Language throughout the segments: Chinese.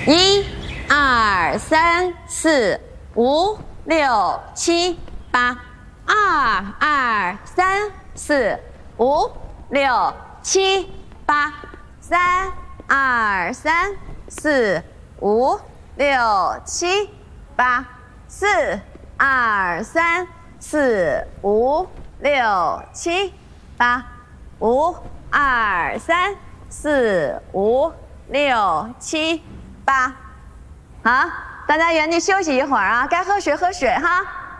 1、2、3、4、5、6、7、8。2、2、3、4、5、6、7、8。3、2、3、4、5、6、7、8。4、2、3、4、5、6、7、8。5、2、3、4、5、6、7、8。好，大家原地休息一会儿啊，该喝水喝水哈。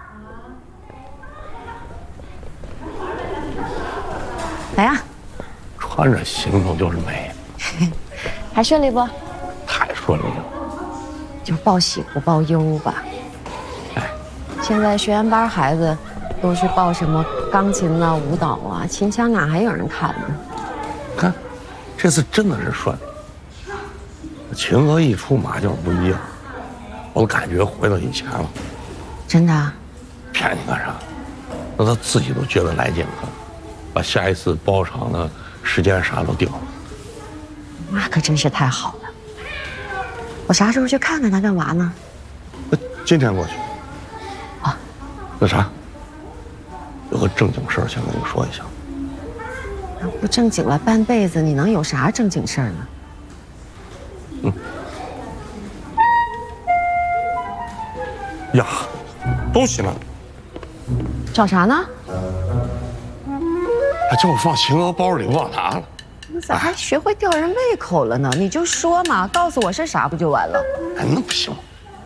来呀， 穿着行头就是美， 还顺利不？ 太顺利了。 就报喜不报忧吧。 哎， 现在学员班孩子都是报什么钢琴啊、舞蹈啊，秦腔哪还有人看呢？ 看，这次真的是顺利。秦娥一出马就是不一样，我感觉回到以前了。 真的？ 骗你干啥？那他自己都觉得来劲了，把下一次包场的时间啥都定了。 那可真是太好了。我啥时候去看看他干嘛呢？ 今天过去。 啊， 那啥，有个正经事儿想跟你说一下。 不正经了半辈子，你能有啥正经事儿呢？ 呀，东西呢？ 找啥呢？ 还叫我放秦娥包里忘拿了。 你咋还学会吊人胃口了呢？你就说嘛，告诉我是啥不就完了？ 哎，那不行，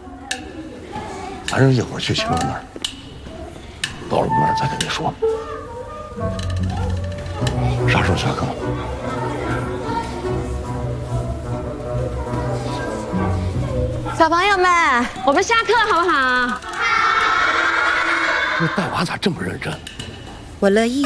反正一会儿去秦娥那儿，到了那儿再跟你说。啥时候下课？ 小朋友们，我们下课好不好？ 那带娃咋这么认真？ 我乐意。